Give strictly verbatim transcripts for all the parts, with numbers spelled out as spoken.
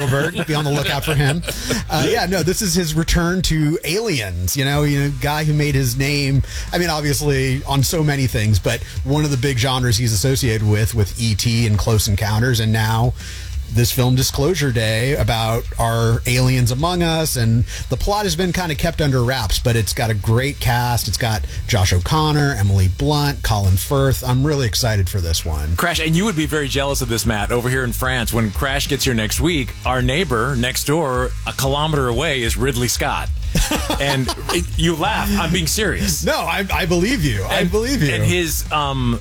Goldberg. Be on the lookout for him. Uh, yeah, no, this is his return to Aliens. You know, you know, guy who made his name. I mean, obviously on so many things, but one of the big genres he's associated with, with E T and Close Encounters, and now this film Disclosure Day about our aliens among us, and the plot has been kind of kept under wraps, but it's got a great cast. It's got Josh O'Connor, Emily Blunt, Colin Firth. I'm really excited for this one. Crash, and you would be very jealous of this, Matt, over here in France. When Crash gets here next week, our neighbor next door, a kilometer away, is Ridley Scott. And you laugh. I'm being serious. No, I, I believe you. I and, believe you. And his um,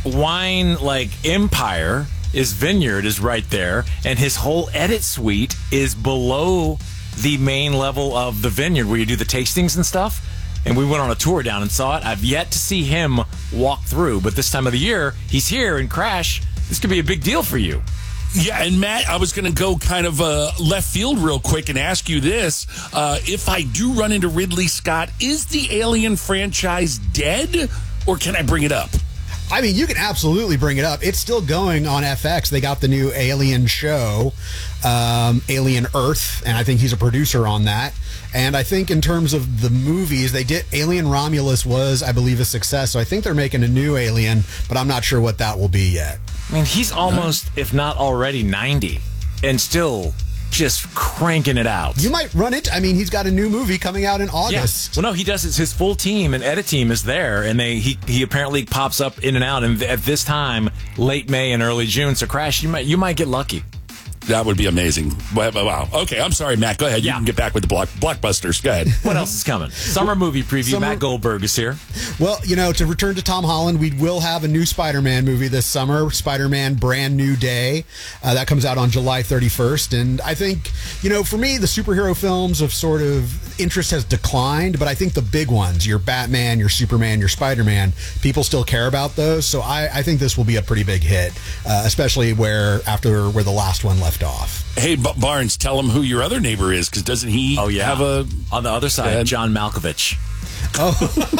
wine, like, empire... his vineyard is right there, and his whole edit suite is below the main level of the vineyard where you do the tastings and stuff. And we went on a tour down and saw it. I've yet to see him walk through, but this time of the year, he's here, and Crash, this could be a big deal for you. Yeah, and Matt, I was going to go kind of uh, left field real quick and ask you this. Uh, if I do run into Ridley Scott, is the Alien franchise dead, or can I bring it up? I mean, you can absolutely bring it up. It's still going on F X. They got the new Alien show, um, Alien Earth, and I think he's a producer on that. And I think in terms of the movies, they did Alien Romulus was, I believe, a success. So I think they're making a new Alien, but I'm not sure what that will be yet. I mean, he's almost, if not already, ninety, and still just cranking it out. You might run it. I mean, he's got a new movie coming out in August. Yeah. Well, no, he does. It's his full team and edit team is there, and they he he apparently pops up in and out. And at this time, late May and early June. So, Crash, you might you might get lucky. That would be amazing. Wow. Okay, I'm sorry, Matt. Go ahead. You yeah. can get back with the block, blockbusters. Go ahead. What else is coming? Summer movie preview. Summer... Matt Goldberg is here. Well, you know, to return to Tom Holland, we will have a new Spider-Man movie this summer, Spider-Man Brand New Day. Uh, that comes out on July thirty-first. And I think, you know, for me, the superhero films of sort of interest has declined, but I think the big ones, your Batman, your Superman, your Spider-Man, people still care about those. So I, I think this will be a pretty big hit, uh, especially where after where the last one left off. Hey, B- Barnes, tell him who your other neighbor is, because doesn't he oh, yeah. have a... On the other side, John Malkovich. Oh.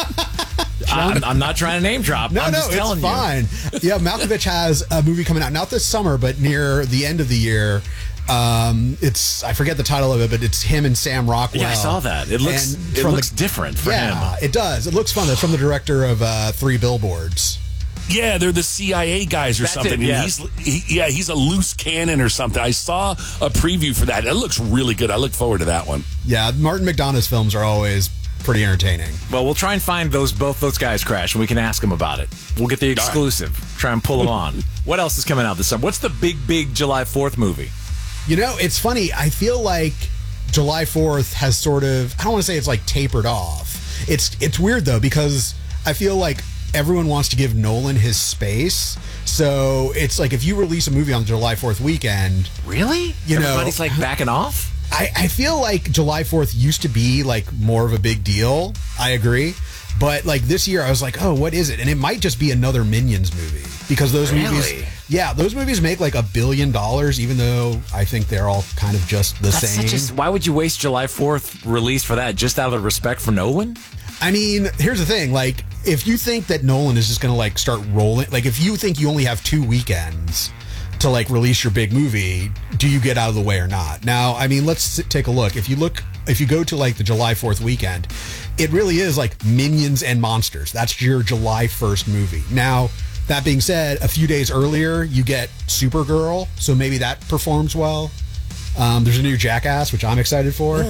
I'm, I'm not trying to name drop. No, I'm no, just it's telling fine. You. Yeah, Malkovich has a movie coming out, not this summer, but near the end of the year. Um, it's I forget the title of it, but it's him and Sam Rockwell. Yeah, I saw that. It looks and it looks the, different for yeah, him. Yeah, it does. It looks fun. It's from the director of uh, Three Billboards. Yeah, they're the C I A guys or That's something. It, yes. And he's, he, yeah, he's a loose cannon or something. I saw a preview for that. It looks really good. I look forward to that one. Yeah, Martin McDonagh's films are always pretty entertaining. Well, we'll try and find those both those guys, Crash, and we can ask them about it. We'll get the exclusive. Right. Try and pull them on. What else is coming out this summer? What's the big, big July fourth movie? You know, it's funny. I feel like July fourth has sort of, I don't want to say it's like tapered off. It's it's weird, though, because I feel like everyone wants to give Nolan his space. So it's like if you release a movie on July fourth weekend. Really? You Everybody's know, like backing off? I, I feel like July fourth used to be like more of a big deal. I agree. But like this year, I was like, oh, what is it? And it might just be another Minions movie. Because those really? movies, yeah, those movies make like a billion dollars, even though I think they're all kind of just the That's same. Such a, why would you waste July fourth release for that? Just out of respect for Nolan? I mean, here's the thing. Like, if you think that Nolan is just going to like start rolling, like if you think you only have two weekends to like release your big movie, do you get out of the way or not? Now, I mean, let's sit, take a look. If you look, if you go to like the July fourth weekend, it really is like Minions and Monsters. That's your July first movie. Now, that being said, a few days earlier, you get Supergirl, so maybe that performs well. Um, there's a new Jackass, which I'm excited for.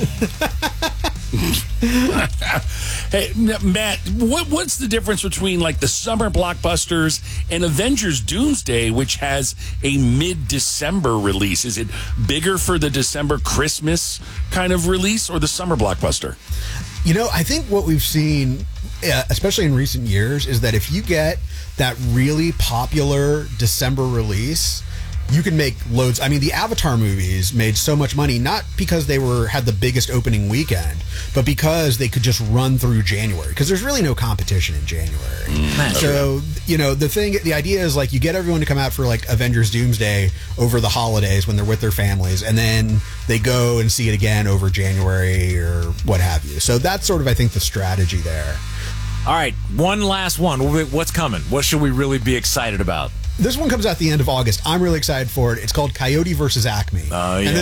Hey, Matt, what, what's the difference between like the summer blockbusters and Avengers Doomsday, which has a mid-December release? Is it bigger for the December Christmas kind of release or the summer blockbuster? You know, I think what we've seen, uh, especially in recent years, is that if you get that really popular December release, you can make loads. I mean, the Avatar movies made so much money, not because they were had the biggest opening weekend, but because they could just run through January, because there's really no competition in January. Mm, so, you know, the thing, the idea is like you get everyone to come out for like Avengers Doomsday over the holidays when they're with their families, and then they go and see it again over January or what have you. So that's sort of, I think, the strategy there. All right, one last one. What's coming? What should we really be excited about? This one comes out at the end of August. I'm really excited for it. It's called Coyote versus Acme. Oh, yeah. And